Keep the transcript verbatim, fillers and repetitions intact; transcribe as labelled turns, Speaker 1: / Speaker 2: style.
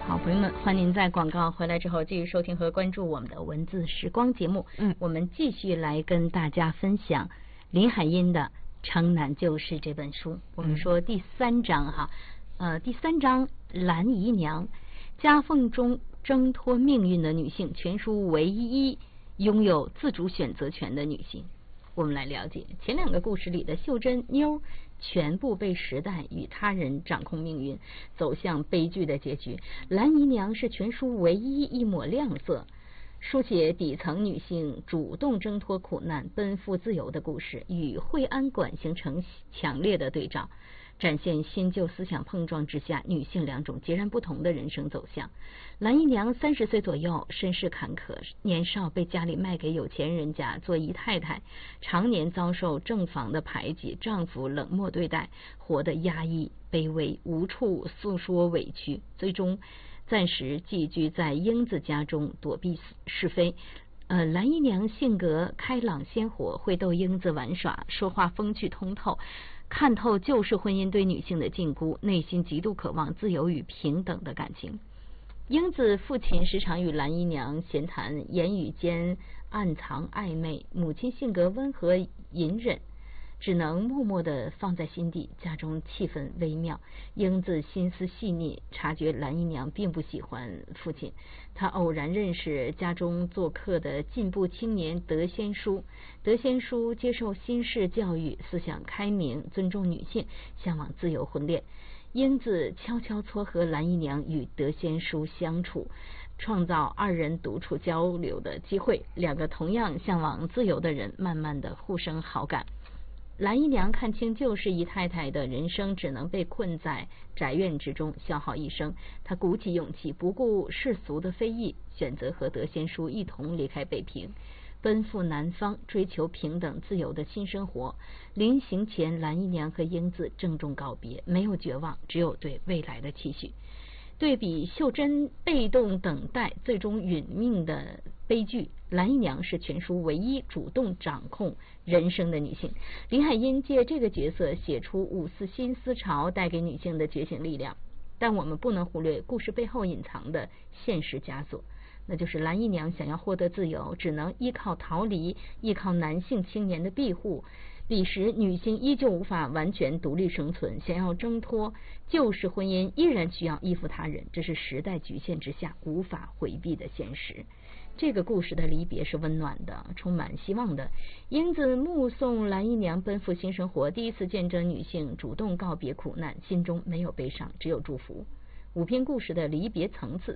Speaker 1: 好，朋友们，欢迎您在广告回来之后继续收听和关注我们的文字时光节目。嗯，我们继续来跟大家分享林海音的《城南旧事》这本书。我们说第三章哈，呃，第三章蓝姨娘，夹缝中挣脱命运的女性，全书唯一拥有自主选择权的女性。我们来了解前两个故事里的秀珍妞全部被时代与他人掌控命运，走向悲剧的结局。蓝姨娘是全书唯一一抹亮色，书写底层女性主动挣脱苦难、奔赴自由的故事，与惠安馆形成强烈的对照，展现新旧思想碰撞之下女性两种截然不同的人生走向。蓝姨娘三十岁左右，身世坎坷，年少被家里卖给有钱人家做姨太太，常年遭受正房的排挤，丈夫冷漠对待，活得压抑卑微，无处诉说委屈，最终暂时寄居在英子家中躲避是非。呃，蓝姨娘性格开朗鲜活，会逗英子玩耍，说话风趣通透，看透旧式婚姻对女性的禁锢，内心极度渴望自由与平等的感情。英子父亲时常与蓝姨娘闲谈，言语间暗藏暧昧，母亲性格温和隐忍，只能默默地放在心底，家中气氛微妙。英子心思细腻，察觉蓝姨娘并不喜欢父亲。她偶然认识家中做客的进步青年德先叔，德先叔接受新式教育，思想开明，尊重女性，向往自由婚恋。英子悄悄撮合蓝姨娘与德先叔相处，创造二人独处交流的机会，两个同样向往自由的人慢慢的互生好感。蓝姨娘看清旧式姨太太的人生只能被困在宅院之中消耗一生，她鼓起勇气，不顾世俗的非议，选择和德先叔一同离开北平，奔赴南方，追求平等自由的新生活。临行前，蓝姨娘和英子郑重告别，没有绝望，只有对未来的期许。对比秀珍被动等待最终殒命的悲剧，蓝姨娘是全书唯一主动掌控人生的女性。林海音借这个角色写出五四新思潮带给女性的觉醒力量，但我们不能忽略故事背后隐藏的现实枷锁，那就是蓝姨娘想要获得自由，只能依靠逃离，依靠男性青年的庇护。彼时女性依旧无法完全独立生存，想要挣脱旧式婚姻依然需要依附他人，这是时代局限之下无法回避的现实。这个故事的离别是温暖的，充满希望的。英子目送蓝姨娘奔赴新生活，第一次见证女性主动告别苦难，心中没有悲伤，只有祝福。五篇故事的离别层次